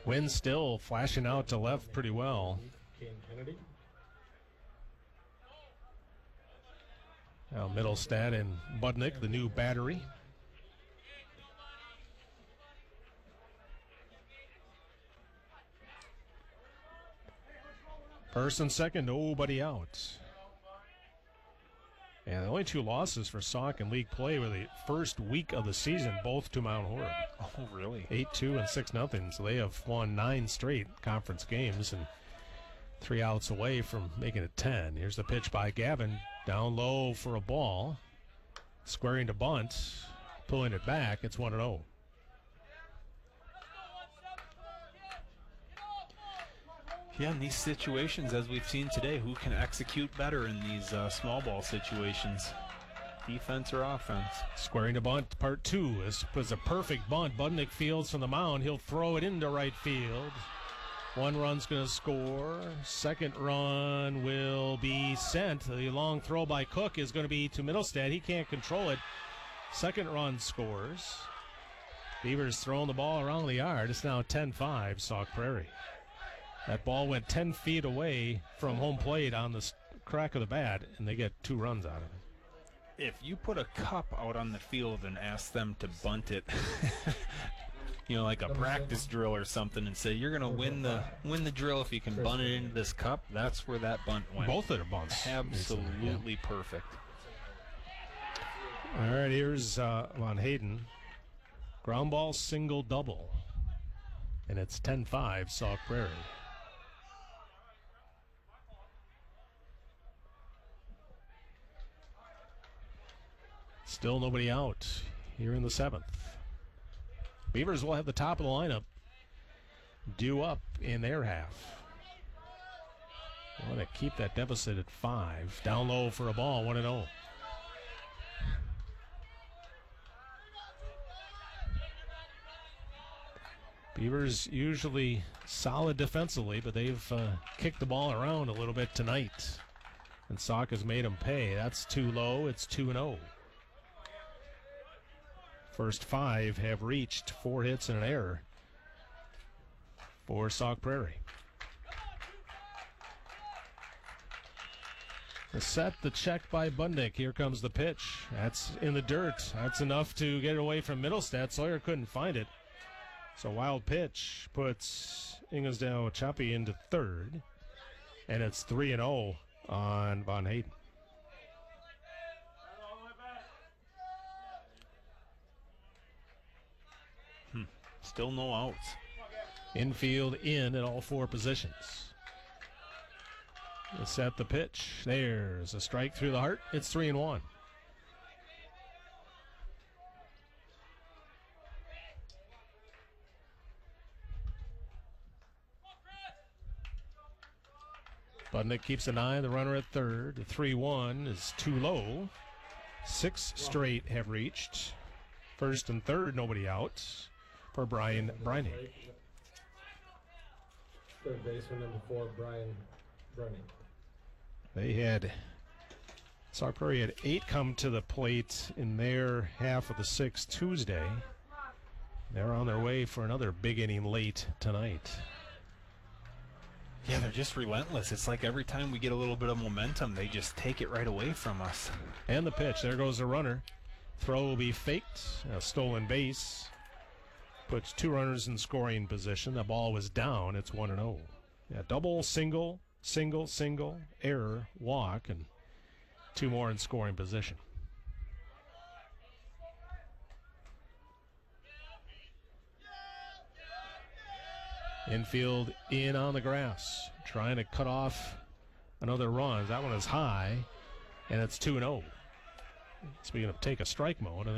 Wind still flashing out to left pretty well. Kane Kennedy. Now Middlestad and Budnick, the new battery. First and second, nobody out. And the only two losses for Sauk in league play were the first week of the season, both to Mount Horeb. Oh, really? 8-2 and 6-0. So they have won 9 straight conference games and 3 outs away from making it 10. Here's the pitch by Gavin. Down low for a ball. Squaring to bunt. Pulling it back. It's 1-0. Yeah, in these situations, as we've seen today, who can execute better in these small ball situations? Defense or offense? Squaring to bunt, part 2. This was a perfect bunt. Budnick fields from the mound. He'll throw it into right field. 1 run's going to score. Second run will be sent. The long throw by Cook is going to be to Middlestad. He can't control it. Second run scores. Beavers throwing the ball around the yard. It's now 10-5, Sauk Prairie. That ball went 10 feet away from home plate on the crack of the bat, and they get 2 runs out of it. If you put a cup out on the field and ask them to bunt it, like a practice drill or something, and say you're going to win the drill if you can bunt it into this cup, that's where that bunt went. Both of their bunts. Absolutely perfect. All right, here's Von Hayden. Ground ball, single, double. And it's 10-5, Sauk Prairie. Still nobody out here in the 7th. Beavers will have the top of the lineup due up in their half. They want to keep that deficit at 5. Down low for a ball, 1-0. Beavers usually solid defensively, but they've kicked the ball around a little bit tonight. And Sauk has made them pay. That's too low. It's 2-0. First 5 have reached 4 hits and an error for Sauk Prairie. The set, the check by Budnick. Here comes the pitch. That's in the dirt. That's enough to get it away from Middlestad. Sawyer couldn't find it. So wild pitch puts Ingesdale Chappie into third. And it's 3-0 on Von Hayden. Still no outs. Infield in at all 4 positions. They set the pitch. There's a strike through the heart. It's 3-1. Budnick keeps an eye on the runner at third. The 3-1 is too low. 6 straight have reached. First and third, nobody out for Brian Briney. Third baseman, number 4, Brian Briney. They had Sauk Prairie had 8 come to the plate in their half of the 6th Tuesday. They're on their way for another big inning late tonight. Yeah, they're just relentless. It's like every time we get a little bit of momentum, they just take it right away from us. And the pitch. There goes the runner. Throw will be faked. A stolen base. Puts 2 runners in scoring position. The ball was down. It's 1-0. Yeah, double, single, single, single, error, walk, and 2 more in scoring position. Infield in on the grass, trying to cut off another run. That one is high, and it's 2-0. Speaking of take a strike mode,